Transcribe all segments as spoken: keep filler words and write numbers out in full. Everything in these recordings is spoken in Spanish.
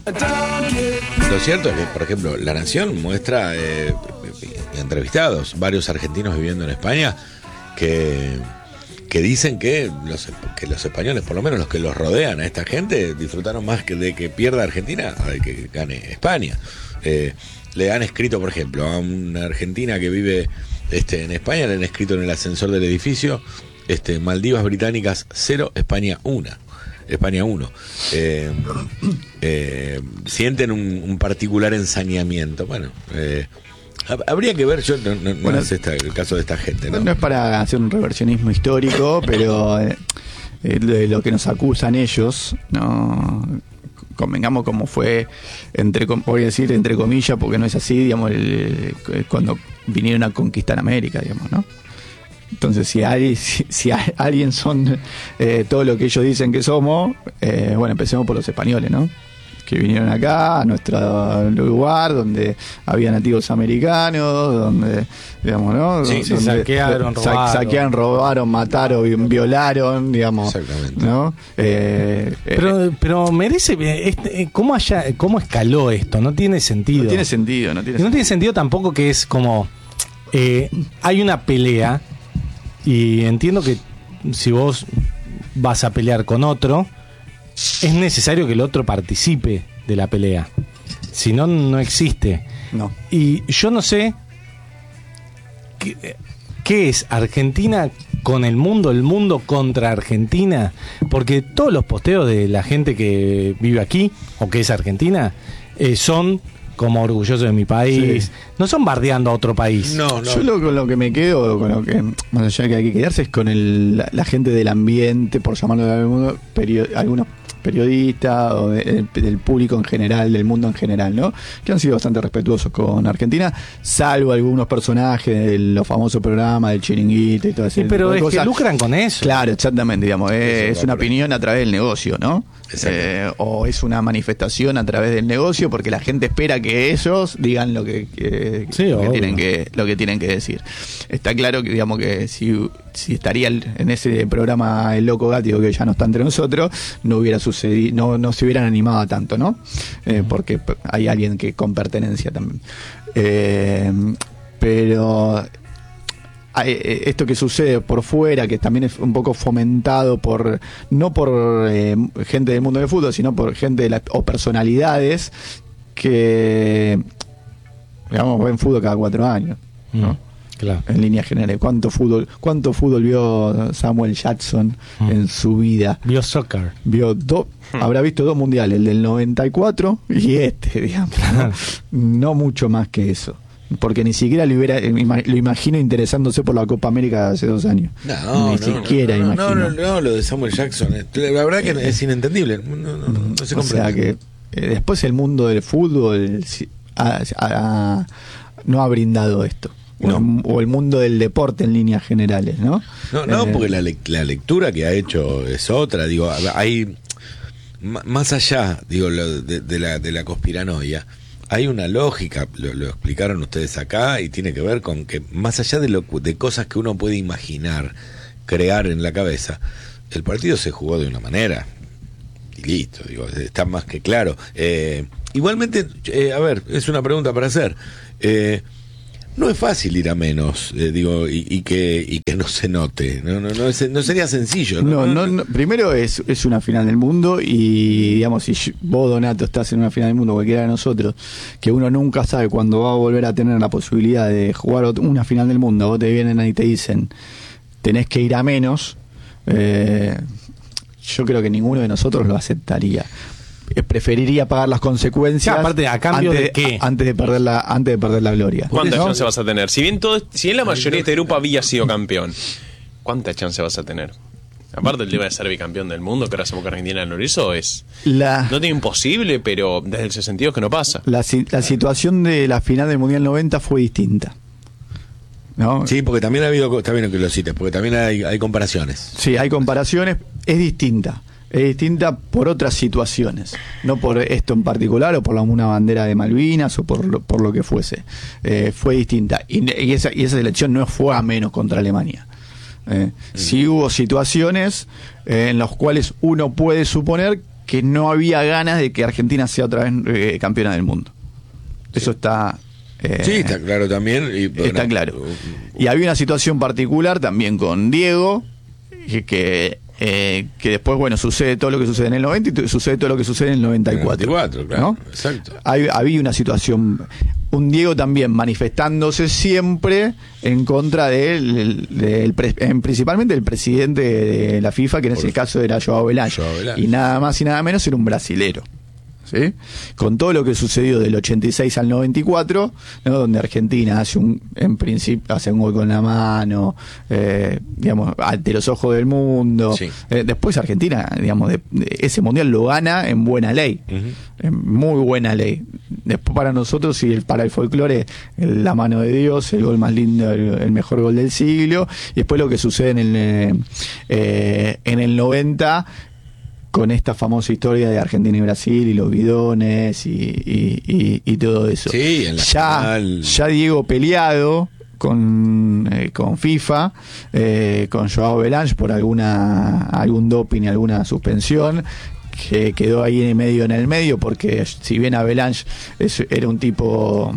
Lo cierto es que, por ejemplo, La Nación muestra eh, entrevistados, varios argentinos viviendo en España, que, que dicen que los, que los españoles, por lo menos los que los rodean a esta gente, disfrutaron más que de que pierda Argentina a de que gane España. Eh, le han escrito, por ejemplo, a una argentina que vive este, en España, le han escrito en el ascensor del edificio, este, Maldivas Británicas cero, España uno. España uno. Eh, eh, sienten un, un particular ensañamiento. Bueno, eh, habría que ver, yo no, no, no bueno, es esta, el caso de esta gente, ¿no? No es para hacer un reversionismo histórico, pero eh, de lo que nos acusan ellos, no convengamos como fue, entre voy a decir entre comillas, porque no es así, digamos, el, el, cuando vinieron a conquistar América, digamos, ¿no? Entonces, si, hay, si, si hay, alguien son eh, todo lo que ellos dicen que somos, eh, bueno, empecemos por los españoles, ¿no? Que vinieron acá, a nuestro lugar, donde había nativos americanos, donde, digamos, ¿no? Sí, sí, donde, saquearon, sa- robaron. saquearon, robaron, mataron, violaron, digamos. Exactamente. ¿No? Eh, Pero, eh, pero merece, este, ¿cómo, haya, ¿cómo escaló esto? No tiene sentido. no tiene sentido, no tiene Y no sentido. tiene sentido tampoco que es como, eh, hay una pelea y entiendo que si vos vas a pelear con otro, es necesario que el otro participe de la pelea. Si no, no existe. No. Y yo no sé qué, qué es Argentina con el mundo, el mundo contra Argentina, porque todos los posteos de la gente que vive aquí o que es argentina eh, son como orgulloso de mi país, Sí. no son bardeando a otro país. No, no. Yo lo, con lo que me quedo, con lo que más allá de que hay que quedarse, es con el, la, la gente del ambiente, por llamarlo de algún modo, perio- algunos periodistas o de- del, del público en general, del mundo en general, ¿no? Que han sido bastante respetuosos con Argentina, salvo algunos personajes de los famosos programas del Chiringuito y todo eso. Sí, pero es que lucran con eso. Claro, exactamente, digamos, es, Eso es una va por ahí. opinión a través del negocio, ¿no? Exacto. Eh, o es una manifestación a través del negocio porque la gente espera que ellos digan lo que, que- Sí, lo que obvio. tienen que lo que tienen que decir. Está claro que digamos que si, si estaría el- en ese programa el Loco Gatio, que ya no está entre nosotros, no hubiera sucedido, no, no se hubieran animado tanto, ¿no? Eh, porque p- hay alguien que con pertenencia también. Eh, pero hay, eh, esto que sucede por fuera, que también es un poco fomentado por no por eh, gente del mundo del fútbol, sino por gente de la, o personalidades que, digamos, ven fútbol cada cuatro años, ¿no? Mm, claro. En líneas generales. ¿Cuánto fútbol, cuánto fútbol vio Samuel Jackson Mm. en su vida? Vio soccer. Vio dos, habrá visto dos mundiales, el del noventa y cuatro y este, digamos, ¿no? No mucho más que eso. Porque ni siquiera lo, hubiera, lo imagino interesándose por la Copa América de hace dos años. No, ni no, siquiera no, no, imagino. no, no, no, lo de Samuel Jackson, eh, la verdad que es inentendible, no, no, no, no se O sea comprende. que eh, después el mundo del fútbol si- ha- ha- no ha brindado esto. O, No. el, o el mundo del deporte en líneas generales, ¿no? No, no, Eh, porque la, le- la lectura que ha hecho es otra, digo, hay m- más allá, digo, lo de, de la de la conspiranoia, hay una lógica, lo, lo explicaron ustedes acá y tiene que ver con que más allá de lo de cosas que uno puede imaginar, crear en la cabeza, el partido se jugó de una manera y listo, digo, está más que claro. Eh, igualmente, eh, a ver, es una pregunta para hacer. Eh, No es fácil ir a menos, eh, digo, y, y que y que no se note. No, no, no, es- no sería sencillo. No, no, no, primero es, es una final del mundo y digamos, si yo- vos, Donato, estás en una final del mundo, cualquiera de nosotros, que uno nunca sabe cuándo va a volver a tener la posibilidad de jugar ot- una final del mundo, vos te vienen y te dicen, tenés que ir a menos, eh, yo creo que ninguno de nosotros lo aceptaría. Eh, Preferiría pagar las consecuencias Sí, aparte, ¿a cambio antes, de qué? antes de perder la, antes de perder la gloria. ¿Cuántas ¿No? chances vas a tener? Si bien todo, si bien la mayoría de este grupo había sido campeón, ¿cuántas chances vas a tener? Aparte el tema de ser bicampeón del mundo, que ahora hacemos que Argentina no lo hizo, es La, no tiene imposible, pero desde ese sentido es que no pasa. la, si- la situación de la final del Mundial noventa fue distinta, ¿no? Sí, porque también ha habido, está bien que lo cites, porque también hay, hay comparaciones. Sí, hay comparaciones, es distinta. Es distinta por otras situaciones, no por esto en particular o por la, una bandera de Malvinas o por lo, por lo que fuese. Eh, fue distinta. Y, y esa, y esa selección no fue a menos contra Alemania. Eh, Mm. Sí hubo situaciones eh, en las cuales uno puede suponer que no había ganas de que Argentina sea otra vez eh, campeona del mundo. Eso está... Eh, sí, está claro también. Y, bueno, está claro. Y había una situación particular también con Diego, que... que Eh, que después, bueno, sucede todo lo que sucede en el noventa y sucede todo lo que sucede en el noventa y cuatro. noventa y cuatro, claro, ¿no? exacto. Hay, había una situación, un Diego también manifestándose siempre en contra del, del, del principalmente del presidente de la FIFA, que en Por ese caso era Joao Belange. Y nada más y nada menos era un brasilero. ¿Sí? Con todo lo que sucedió del ochenta y seis al noventa y cuatro, ¿no? Donde Argentina hace un en principio hace un gol con la mano, eh, digamos, ante los ojos del mundo. Sí. Eh, después Argentina, digamos, de, de ese mundial lo gana en buena ley, uh-huh. en muy buena ley. Después para nosotros y el, para el folclore, el, la mano de Dios, el gol más lindo, el, el mejor gol del siglo. Y después lo que sucede en el eh, en el noventa, con esta famosa historia de Argentina y Brasil y los bidones y, y, y, y todo eso. Sí, en la ya, final. ya Diego peleado con, eh, con FIFA, eh, con Joao Belange por alguna algún doping y alguna suspensión, que quedó ahí en el medio en el medio, porque si bien a Belange es, era un tipo...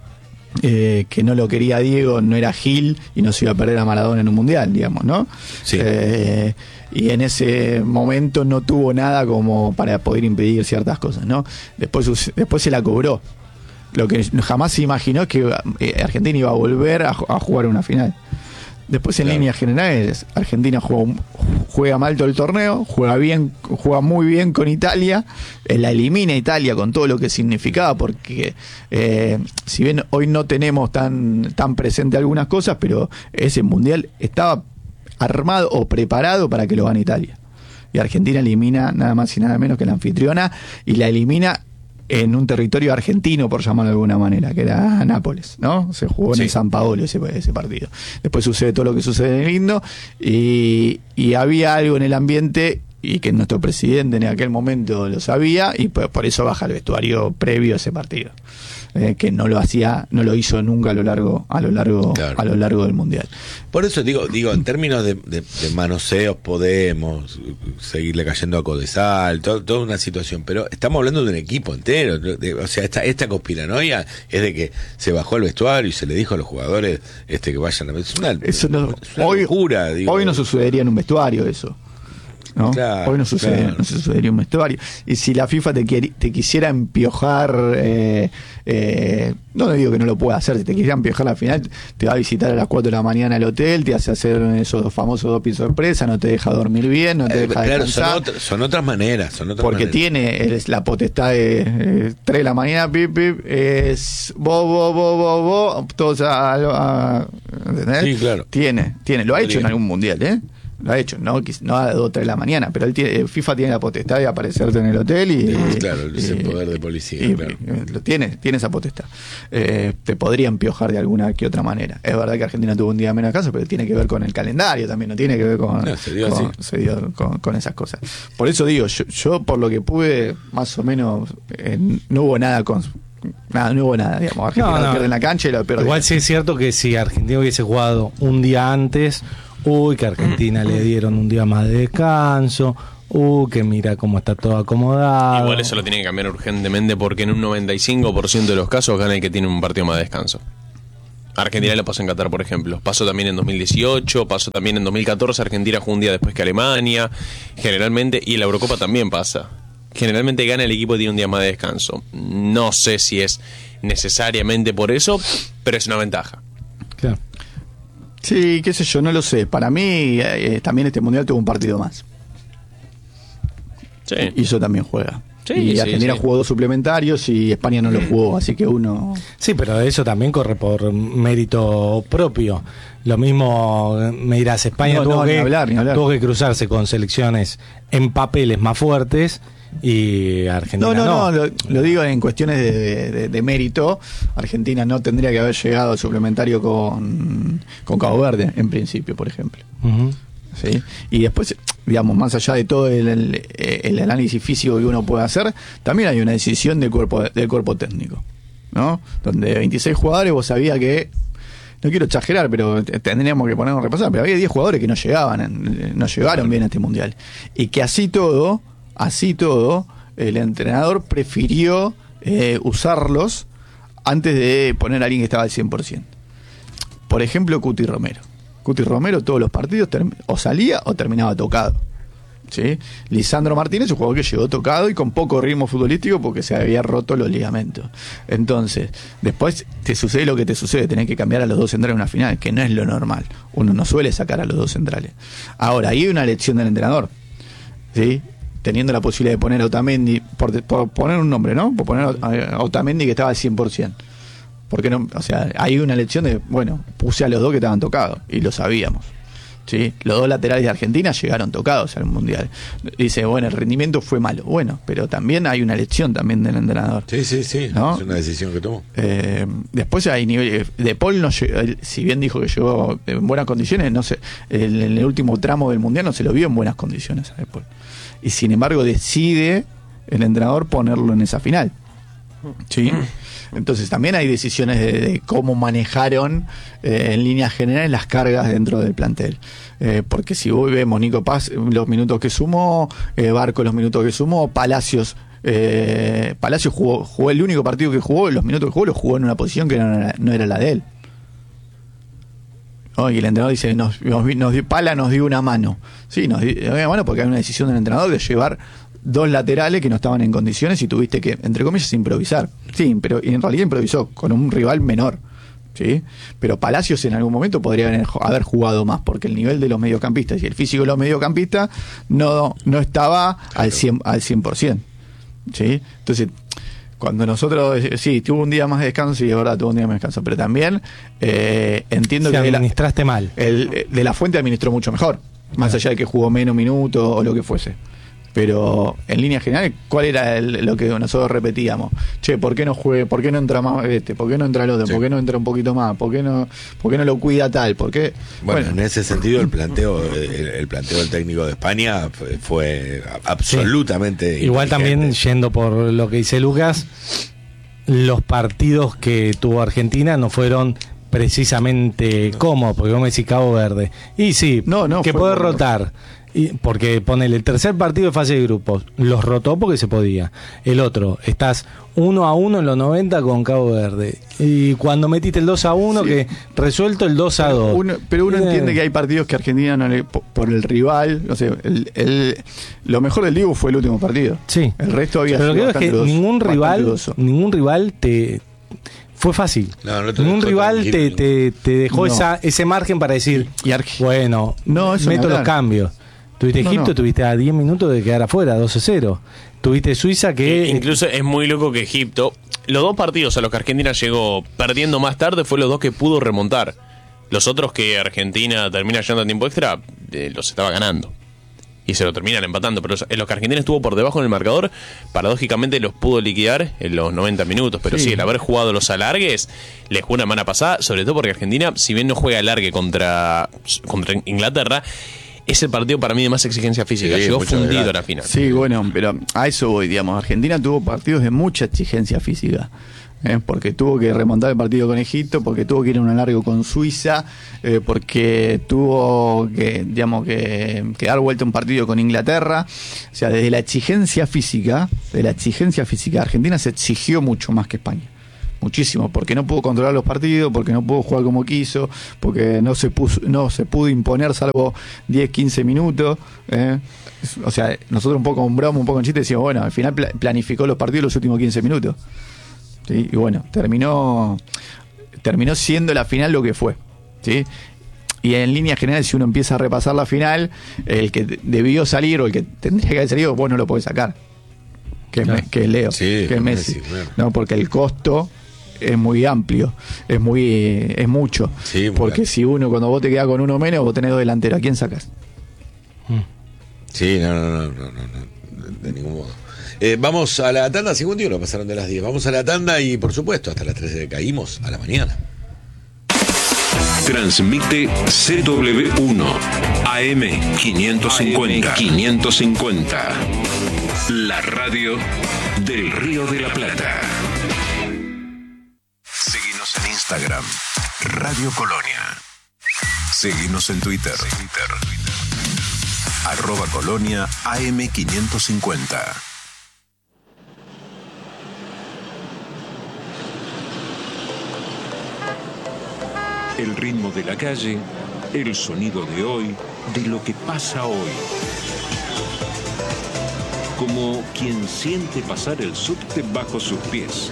Eh, que no lo quería Diego, no era Gil y no se iba a perder a Maradona en un mundial, digamos, ¿no? Sí. Eh, y en ese momento no tuvo nada como para poder impedir ciertas cosas, ¿no? Después, después se la cobró. Lo que jamás se imaginó es que eh, Argentina iba a volver a, a jugar una final. Después, en claro. líneas generales, Argentina juega, juega mal todo el torneo, juega bien, juega muy bien con Italia, eh, la elimina Italia con todo lo que significaba, porque eh, si bien hoy no tenemos tan, tan presente algunas cosas, pero ese mundial estaba armado o preparado para que lo gane Italia. Y Argentina elimina nada más y nada menos que la anfitriona, y la elimina en un territorio argentino, por llamarlo de alguna manera, que era Nápoles, ¿no? Se jugó en sí. el San Paolo ese, ese partido. Después sucede todo lo que sucede en el Lindo, y, y había algo en el ambiente, y que nuestro presidente en aquel momento lo sabía, y por, por eso baja el vestuario previo a ese partido. Eh, que no lo hacía, no lo hizo nunca a lo largo, a lo largo, claro. a lo largo del mundial. Por eso digo, digo, en términos de, de, de manoseos podemos seguirle cayendo a Codesal, todo, toda una situación, pero estamos hablando de un equipo entero, de, o sea, esta, esta conspiranoia es de que se bajó el vestuario y se le dijo a los jugadores este que vayan a es una, eso no, es una hoy, locura, digo. Hoy no sucedería en un vestuario eso. ¿No? Claro, hoy no sucede, claro. no se sucedería un vestuario. Y si la FIFA te, quiere, te quisiera empiojar, eh, eh, no digo que no lo pueda hacer, si te quisiera empiojar la final, te va a visitar a las cuatro de la mañana al hotel, te hace hacer esos famosos doping sorpresa, no te deja dormir bien, no te eh, deja claro, descansar. Son, otras, son otras maneras, son otras porque maneras. tiene es la potestad de eh, tres de la mañana, pip, pip, es vos, vos, vos, vos, vos, todos a, a, a ¿entendés? Sí, claro. Tiene, tiene, lo ha hecho en algún mundial, ¿eh? Lo ha hecho, no, no a las dos o tres de la mañana, pero él tiene, FIFA tiene la potestad de aparecerte en el hotel y... Sí, claro, es el poder de policía, y, claro. Y, lo tiene, tiene esa potestad. Eh, te podrían piojar de alguna que otra manera. Es verdad que Argentina tuvo un día menos de caso, pero tiene que ver con el calendario también, no tiene que ver con... No, se dio con, así. Se dio con, con esas cosas. Por eso digo, yo, yo por lo que pude, más o menos, eh, no hubo nada con... Nada, no hubo nada, digamos. Argentina no, no. lo pierde en la cancha y lo pierde. Igual sí es cierto que si Argentina hubiese jugado un día antes... Uy, que a Argentina le dieron un día más de descanso. Uy, que mira cómo está todo acomodado. Igual eso lo tiene que cambiar urgentemente, porque en un noventa y cinco por ciento de los casos gana el que tiene un partido más de descanso. Argentina lo pasó en Qatar, por ejemplo. Pasó también en dos mil dieciocho, pasó también en dos mil catorce. Argentina jugó un día después que Alemania. Generalmente, y en la Eurocopa también pasa. Generalmente gana el equipo que tiene un día más de descanso. No sé si es necesariamente por eso, pero es una ventaja. Claro. Sí, qué sé yo, no lo sé. Para mí, eh, también este mundial tuvo un partido más. Sí. Y eso también juega. Sí, y sí, Argentina sí. jugó dos suplementarios y España no lo jugó, así que uno... Sí, pero eso también corre por mérito propio. Lo mismo me dirás, España No, tuvo, no, ni que, hablar, ni hablar. tuvo que cruzarse con selecciones en papeles más fuertes y Argentina No, no. no, no, lo, lo digo en cuestiones de, de, de mérito. Argentina no tendría que haber llegado al suplementario con, con Cabo Verde, en principio, por ejemplo. Uh-huh. ¿Sí? Y después, digamos, más allá de todo el, el, el análisis físico que uno puede hacer, también hay una decisión del cuerpo, del cuerpo técnico, ¿no? Donde de veintiséis jugadores vos sabías que, no quiero exagerar, pero tendríamos que ponernos a repasar, pero había diez jugadores que no llegaban, no llegaron bien a este mundial. Y que así todo, así todo, el entrenador prefirió eh, usarlos antes de poner a alguien que estaba al cien por ciento. Por ejemplo, Cuti Romero. Cuti Romero todos los partidos term- o salía o terminaba tocado. ¿Sí? Lisandro Martínez, un jugador que llegó tocado y con poco ritmo futbolístico porque se había roto los ligamentos. Entonces, después te sucede lo que te sucede, tenés que cambiar a los dos centrales en una final, que no es lo normal. Uno no suele sacar a los dos centrales. Ahora, ahí hay una elección del entrenador, ¿sí? Teniendo la posibilidad de poner a Otamendi, por, por poner un nombre, ¿no? Por poner a Otamendi que estaba al cien por ciento. Porque no, o sea, hay una elección de, bueno, puse a los dos que estaban tocados y lo sabíamos. ¿Sí? Los dos laterales de Argentina llegaron tocados al Mundial. Dice, bueno, el rendimiento fue malo. Bueno, pero también hay una elección también del entrenador. Sí, sí, sí. ¿No? Es una decisión que tomó. Eh, después hay niveles. De Paul, no llegó, si bien dijo que llegó en buenas condiciones, no sé, en el último tramo del Mundial no se lo vio en buenas condiciones a De Paul. Y sin embargo decide el entrenador ponerlo en esa final. ¿Sí? Entonces también hay decisiones de, de cómo manejaron eh, en líneas generales las cargas dentro del plantel. Eh, porque si hoy vemos Nico Paz los minutos que sumó, eh, Barco los minutos que sumó, Palacios, eh, Palacios jugó, jugó el único partido que jugó, los minutos que jugó los jugó en una posición que no era, no era la de él. ¿No? Y el entrenador dice, nos, nos, nos dio, Pala nos dio una mano. Sí, nos dio una mano porque hay una decisión del entrenador de llevar dos laterales que no estaban en condiciones y tuviste que, entre comillas, improvisar. Sí, pero en realidad improvisó con un rival menor. ¿Sí? Pero Palacios en algún momento podría haber, haber jugado más, porque el nivel de los mediocampistas y el físico de los mediocampistas no, no estaba claro. al cien, al cien por ciento. ¿Sí? Entonces, cuando nosotros, sí, tuvo un día más de descanso, sí, es verdad, tuvo un día más de descanso, pero también eh, entiendo Se que administraste la, mal. El, de la Fuente administró mucho mejor, más allá de que jugó menos minutos o lo que fuese. Pero en línea general, ¿cuál era el, lo que nosotros repetíamos? Che, ¿por qué no juegue? ¿Por qué no entra más este? ¿Por qué no entra el otro? Sí. ¿Por qué no entra un poquito más? ¿Por qué no, por qué no lo cuida tal? ¿Por qué? Bueno, bueno, en ese sentido el planteo el, el planteo del técnico de España fue, fue absolutamente sí. Igual también, yendo por lo que dice Lucas, los partidos que tuvo Argentina no fueron precisamente no. cómodos, porque vos me decís Cabo Verde. Y sí, no, no, que puede rotar. Y porque ponele el tercer partido de fase de grupos, los rotó porque se podía. El otro, estás uno a uno en los noventa con Cabo Verde. Y cuando metiste el dos a uno, sí. que resuelto el dos a dos. Pero uno, pero uno eh. entiende que hay partidos que Argentina no le, por, por el rival, o sea, el, el, lo mejor del Dibu fue el último partido. Sí. El resto había pero sido lo que es que dudoso, ningún rival, dudoso. ningún rival te fue fácil. No, no te ningún rival te, te, te dejó no. esa, ese margen para decir, y Arge- bueno, no, meto los cambios. Tuviste Egipto, no, no. tuviste a diez minutos de quedar afuera, dos a cero. Tuviste Suiza que... Incluso es muy loco que Egipto, los dos partidos a los que Argentina llegó perdiendo más tarde fue los dos que pudo remontar. Los otros que Argentina termina llegando a tiempo extra, eh, los estaba ganando. Y se lo terminan empatando. Pero en los que Argentina estuvo por debajo en el marcador, paradójicamente los pudo liquidar en los noventa minutos. Pero sí, sí el haber jugado los alargues le jugó una mano pasada, sobre todo porque Argentina, si bien no juega alargue contra, contra Inglaterra, es el partido para mí de más exigencia física. Sí, llegó fundido a la final. Sí, bueno, pero a eso voy, digamos. Argentina tuvo partidos de mucha exigencia física. ¿eh? Porque tuvo que remontar el partido con Egipto, porque tuvo que ir a un alargue con Suiza, eh, porque tuvo que, digamos, que, que dar vuelta un partido con Inglaterra. O sea, desde la exigencia física, de la exigencia física, Argentina se exigió mucho más que España. Muchísimo, porque no pudo controlar los partidos, porque no pudo jugar como quiso, porque no se puso, no se pudo imponer salvo diez, quince minutos. ¿eh? O sea, nosotros un poco en broma, un poco en chiste decimos, bueno, al final pl- planificó los partidos los últimos quince minutos. ¿Sí? Y bueno, terminó terminó siendo la final lo que fue. ¿Sí? Y en línea general, si uno empieza a repasar la final, el que debió salir o el que tendría que haber salido, vos no lo podés sacar. Que, claro. me, que es Leo, sí, que es Messi. Messi, claro. No, porque el costo es muy amplio, es muy es mucho. Sí, porque claro. si uno, cuando vos te quedás con uno menos, vos tenés dos delanteros, ¿a quién sacás? Sí, no, no, no, no, no, no de, de ningún modo. Eh, vamos a la tanda, segundo y uno, pasaron de las diez. Vamos a la tanda y, por supuesto, hasta las trece caímos a la mañana. Transmite C W uno A M quinientos cincuenta. quinientos cincuenta. La radio del Río de la Plata. Seguinos en Instagram, Radio Colonia. Seguinos en Twitter, arroba Colonia A M quinientos cincuenta. El ritmo de la calle, el sonido de hoy, de lo que pasa hoy. Como quien siente pasar el subte bajo sus pies.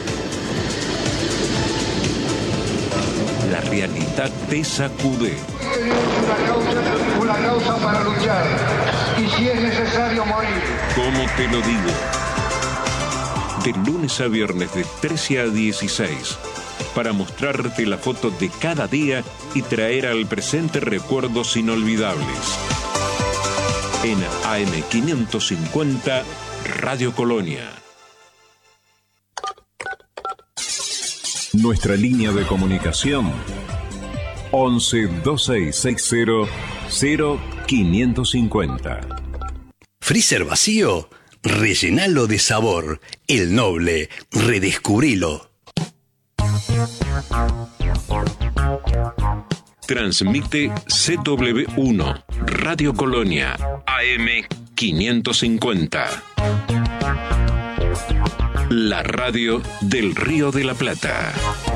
La realidad te sacude. Una causa, una causa para luchar. Y si es necesario morir. ¿Cómo te lo digo? De lunes a viernes de trece a dieciséis. Para mostrarte la foto de cada día y traer al presente recuerdos inolvidables. En A M quinientos cincuenta, Radio Colonia. Nuestra línea de comunicación once veintiséis sesenta cero quinientos cincuenta. Freezer vacío, rellenalo de sabor. El Noble, redescubrilo. Transmite C W uno, Radio Colonia, A M quinientos cincuenta. La radio del Río de la Plata.